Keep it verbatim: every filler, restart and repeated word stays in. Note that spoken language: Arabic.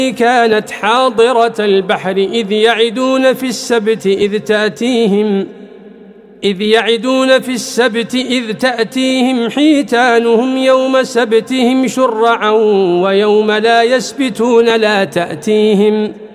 كانت حاضرة البحر إذ يعدون في السبت إذ تأتيهم إذ يعدون في السبت إذ تأتيهم حيتانهم يوم سبتهم شرعا ويوم لا يسبتون لا تأتيهم